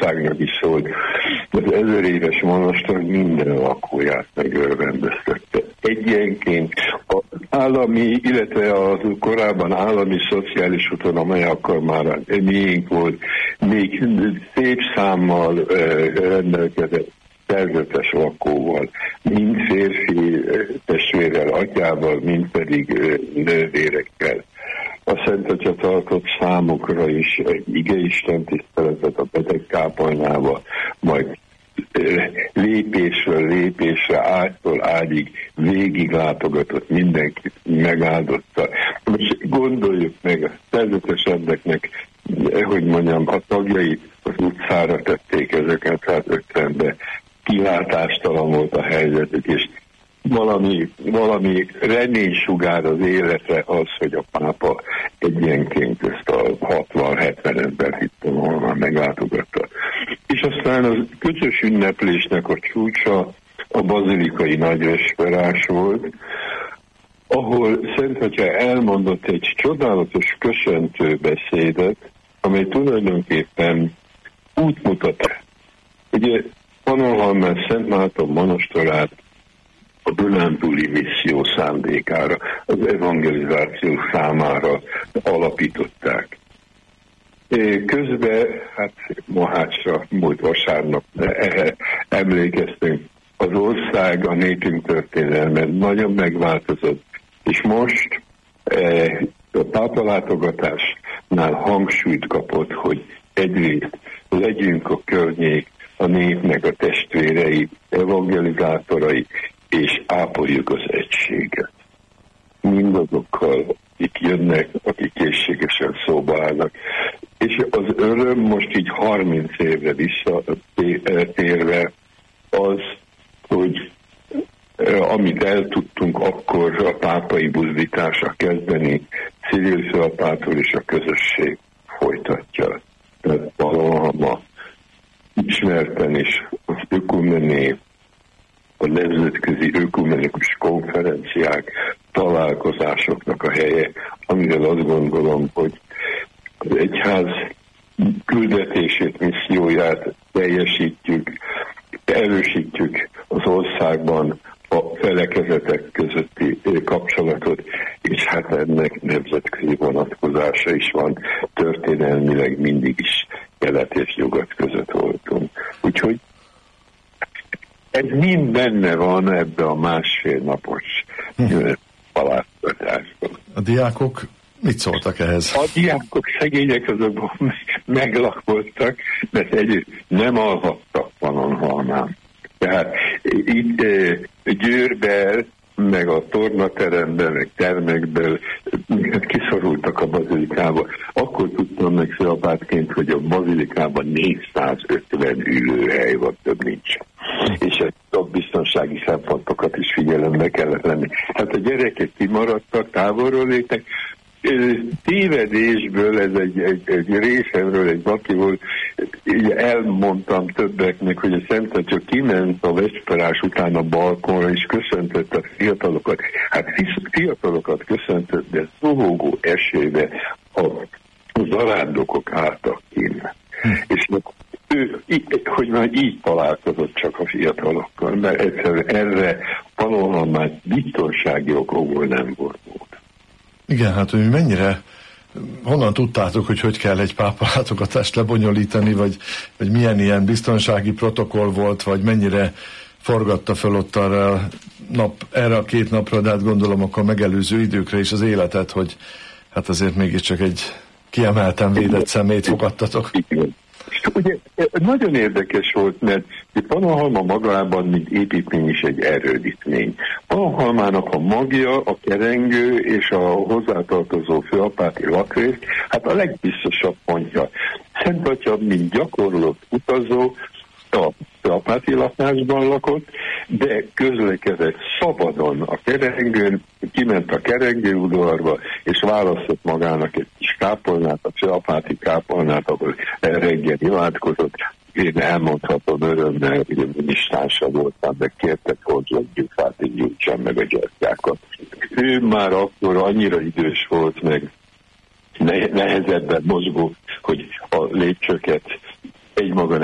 országnak is szólt. Az 1000 éves monostor minden lakóját megörvendeztette. Egyenként az állami, illetve az korábban állami szociális úton, amely akkor már miénk volt, még szép számmal rendelkezett szerzetes lakóval, mind férfi testvérrel, atyával, mind pedig nővérekkel. A Szent Atya tartott számukra is egy igeisten tiszteletet a beteg kápolnába, majd lépésről lépésre, ágytól ágyig végig látogatott, mindenkit megáldotta. Most gondoljuk meg, a szerzetesebbeknek, hogy mondjam, a tagjait az utcára tették ezeket, hát 50-be kilátástalan volt a helyzetük, és valami reménysugár az életre az, hogy a pápa egyenként ezt a 60-70 ember hittem volna meglátogatta. És aztán az közös ünneplésnek a csúcsa a bazilikai nagyvesperás volt, ahol Szent Atya elmondott egy csodálatos köszöntő beszédet, amely tulajdonképpen útmutat. Ugye Pannonhalmán Szent Márton monostorát a Dunántúli misszió szándékára, az evangelizáció számára alapították. Közben, hát Mohácsra múlt vasárnap emlékeztünk, az ország, a népünk történelme nagyon megváltozott, és most a pápalátogatásnál hangsúlyt kapott, hogy egyrészt legyünk a környék, a népnek a testvérei, evangelizátorai, és ápoljuk az egységet. Mindazokkal, akik jönnek, akik készségesen szóba állnak. És az öröm most így 30 évre visszatérve az, hogy amit el tudtunk akkor a pápai buzdításra kezdeni, Cyril főapától és a közösség folytatja. Tehát valahol ismerten is az ökumené, a nemzetközi ökumenikus konferenciák, találkozásoknak a helye, amivel azt gondolom, hogy az egyház küldetését, misszióját teljesítjük, erősítjük az országban a felekezetek közötti kapcsolatot, és hát ennek nemzetközi vonatkozása is van. Történelmileg mindig is kelet és nyugat között voltunk. Úgyhogy ez mind benne van ebbe a másfél napos találkozásban. A diákok mit szóltak ehhez? A diákok szegények azokban meglakoltak, mert egyrészt nem alhattak Pannonhalmán. Tehát itt Győrben, meg a tornateremben, meg termekben kiszorultak a bazilikába. Akkor tudtam meg főapátként, hogy a bazilikában 450 ülőhely van, több nincs. És a biztonsági szempontokat is figyelembe kellett lenni. Hát a gyerekek kimaradtak, távolról léptek. Tévedésből, ez egy részemről egy baki volt, így elmondtam többeknek, hogy a Szent Atya kiment a vesperás után a balkonra, és köszöntött a fiatalokat. Hát fiatalokat köszöntött, de zuhogó esőbe a zarándokok álltak innen. És ő, hogy már így találkozott csak a fiatalokkal, mert egyszerűen erre Pannonhalmán biztonsági okokból nem volt mód. Igen, hát hogy mennyire, honnan tudtátok, hogy kell egy pápalátogatást lebonyolítani, vagy milyen ilyen biztonsági protokoll volt, vagy mennyire forgatta föl ott erre a 2 napra, de hát gondolom akkor megelőző időkre is az életet, hogy hát azért mégiscsak egy kiemelten védett személyt fogadtatok. Igen. Ugye nagyon érdekes volt, mert Pannonhalma magában, mint építmény is egy erődítmény. Pannonhalmának a magja, a kerengő és a hozzátartozó főapáti lakrész, hát a legbiztosabb pontja. Szent Atya, mint gyakorlott utazó, a főapáti lakásban lakott, de közlekedett szabadon a kerengőn, kiment a kerengőudvarba, és választott magának egy kis kápolnát, a főapáti kápolnát, ahol reggel imádkozott. Én elmondhatom örömmel, hogy a minisztánsa voltam, de kértek hozzá gyufát, így gyújtsam meg a gyertyákat. Ő már akkor annyira idős volt, meg nehezebben mozgó, hogy a lépcsőket egymaga